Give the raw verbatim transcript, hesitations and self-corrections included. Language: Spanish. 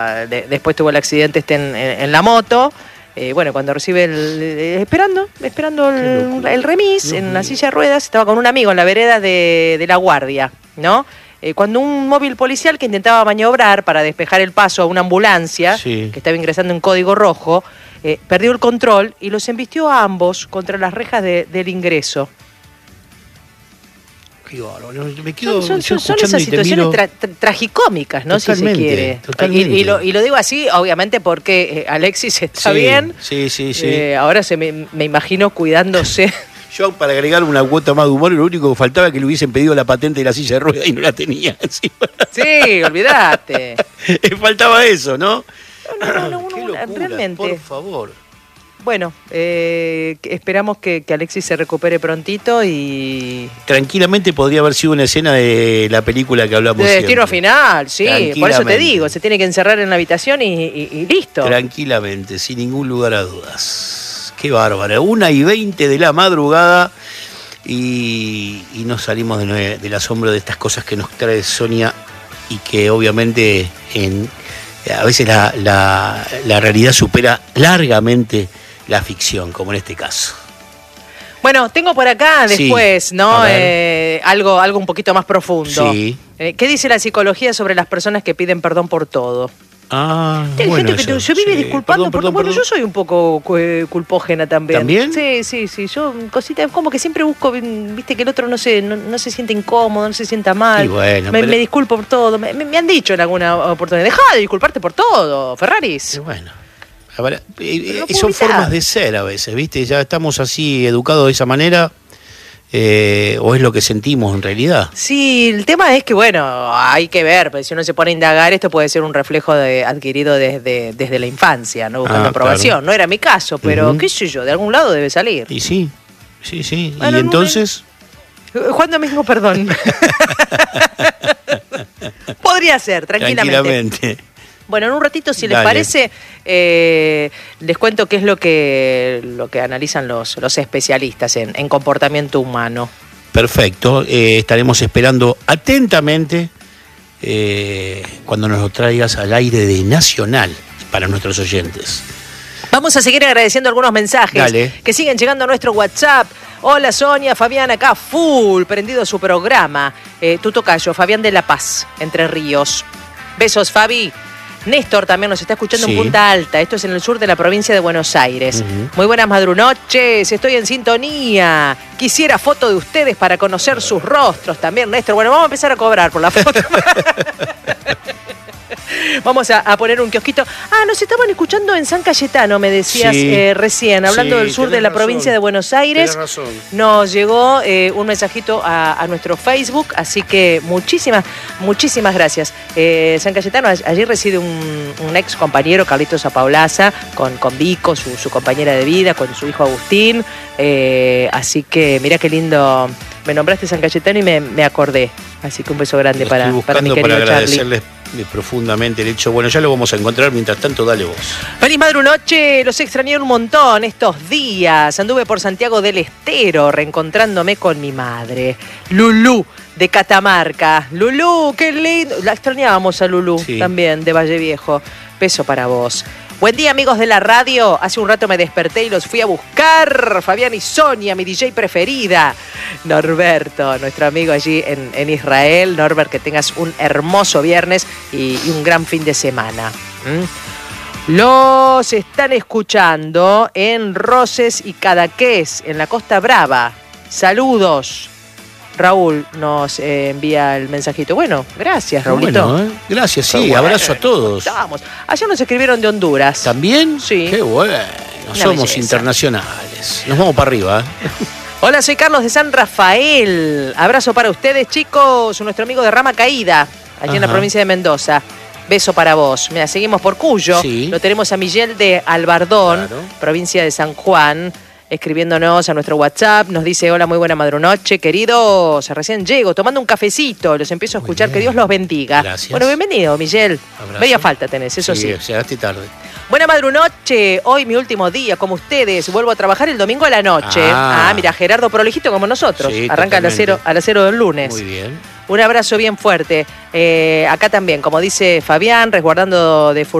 de, después tuvo el accidente este en, en, en la moto. Eh, bueno, cuando recibe el... Eh, esperando, esperando el, el remis Dios en mío. La silla de ruedas, estaba con un amigo en la vereda de, de La Guardia, ¿no? Eh, cuando un móvil policial que intentaba maniobrar para despejar el paso a una ambulancia, sí. que estaba ingresando en código rojo, eh, perdió el control y los embistió a ambos contra las rejas de, del ingreso. Me quedo, son, son, son esas situaciones tra tra tragicómicas, ¿no? Totalmente, si se quiere. Totalmente. Y, y, lo, y lo digo así, obviamente, porque eh, Alexis está sí, bien. Sí, sí, sí. Eh, ahora se me, me imagino cuidándose. Yo, para agregar una cuota más de humor, lo único que faltaba es que le hubiesen pedido la patente de la silla de ruedas y no la tenía. Sí, sí olvídate. Faltaba eso, ¿no? No, no, no, no, Qué no locura, realmente. Por favor. Bueno, eh, esperamos que, que Alexis se recupere prontito y... Tranquilamente podría haber sido una escena de la película que hablamos de Destino siempre. Final, sí, por eso te digo, se tiene que encerrar en la habitación y, y, y listo. Tranquilamente, sin ningún lugar a dudas. Qué bárbaro, una y veinte de la madrugada y, y nos salimos de, del asombro de estas cosas que nos trae Sonia y que obviamente en, a veces la, la, la realidad supera largamente la ficción, como en este caso. Bueno, tengo por acá después, sí, ¿no? Eh, algo, algo un poquito más profundo. Sí. Eh, ¿Qué dice la psicología sobre las personas que piden perdón por todo? Ah, Hay bueno, gente que eso, se vive sí. disculpando Perdón, por perdón, todo. Bueno, perdón. yo soy un poco culpógena también. ¿También? Sí, sí, sí. Yo, cositas, como que siempre busco, viste, que el otro no se, no, no se siente incómodo, no se sienta mal. Y bueno, me, pero... me disculpo por todo. Me, me han dicho en alguna oportunidad, dejá de disculparte por todo, Ferraris. Y bueno. Ahora, eh, eh, son formas de ser a veces, ¿viste? Ya estamos así educados de esa manera, eh, o es lo que sentimos en realidad. Sí, el tema es que, bueno, hay que ver, porque si uno se pone a indagar, esto puede ser un reflejo de, adquirido desde, desde la infancia, ¿no? Buscando ah, aprobación. Claro. No era mi caso, pero uh-huh. qué sé yo, de algún lado debe salir. Y sí, sí, sí. Bueno, y entonces... Juan Domingo, perdón. Podría ser, tranquilamente. Tranquilamente. Bueno, en un ratito, si les Dale. parece, eh, les cuento qué es lo que, lo que analizan los, los especialistas en, en comportamiento humano. Perfecto, eh, estaremos esperando atentamente eh, cuando nos lo traigas al aire de Nacional para nuestros oyentes. Vamos a seguir agradeciendo algunos mensajes Dale. que siguen llegando a nuestro WhatsApp. Hola Sonia, Fabián acá, full, prendido su programa. Eh, tu tocayo, Fabián de La Paz, Entre Ríos. Besos, Fabi. Néstor también nos está escuchando sí. en Punta Alta, esto es en el sur de la provincia de Buenos Aires. Uh-huh. Muy buenas madrunoches, estoy en sintonía. Quisiera foto de ustedes para conocer sus rostros también, Néstor. Bueno, vamos a empezar a cobrar por la foto. Vamos a, a poner un kiosquito. Ah, nos estaban escuchando en San Cayetano, me decías sí. eh, recién, hablando sí, del sur de la razón. provincia de Buenos Aires. Razón. Nos llegó eh, un mensajito a, a nuestro Facebook, así que muchísimas, muchísimas gracias. Eh, San Cayetano, allí reside un, un ex compañero, Carlitos Apaulaza, con, con Vico, su, su compañera de vida, con su hijo Agustín. Eh, así que mirá qué lindo, me nombraste San Cayetano y me, me acordé. Así que un beso grande para, para mi querido para Charlie. Profundamente el hecho. Bueno, ya lo vamos a encontrar, mientras tanto dale vos. Feliz madrunoche, los extrañé un montón estos días. Anduve por Santiago del Estero reencontrándome con mi madre, Lulú de Catamarca. Lulú, qué lindo. La extrañábamos a Lulú sí. también, de Valle Viejo. Beso para vos. Buen día, amigos de la radio. Hace un rato me desperté y los fui a buscar. Fabián y Sonia, mi D J preferida. Norberto, nuestro amigo allí en, en Israel. Norbert, que tengas un hermoso viernes y, y un gran fin de semana. ¿Mm? Los están escuchando en Roses y Cadaqués, en la Costa Brava. Saludos. Raúl nos eh, envía el mensajito. Bueno, gracias, Raulito. Bueno, ¿eh? Gracias, sí. Bueno, abrazo a todos. Vamos. Ayer nos escribieron de Honduras. ¿También? Sí. Qué bueno. Una Somos belleza. Internacionales. Nos vamos para arriba. ¿eh? Hola, soy Carlos de San Rafael. Abrazo para ustedes, chicos. Nuestro amigo de Rama Caída, allí Ajá. en la provincia de Mendoza. Beso para vos. Mira, seguimos por Cuyo. Sí. Lo tenemos a Miguel de Albardón, Claro. provincia de San Juan, escribiéndonos a nuestro WhatsApp. Nos dice, hola, muy buena madrunoche, queridos. Recién llego, tomando un cafecito. Los empiezo a escuchar. Que Dios los bendiga. Gracias. Bueno, bienvenido, Miguel. Abrazo. Media falta tenés, eso sí. Sí, llegaste tarde. Buena madrunoche, hoy mi último día, como ustedes. Vuelvo a trabajar el domingo a la noche. Ah, ah mira, Gerardo prolijito como nosotros. Sí, Arranca a las, cero, a las cero del lunes. Muy bien. Un abrazo bien fuerte. Eh, acá también, como dice Fabián, resguardando de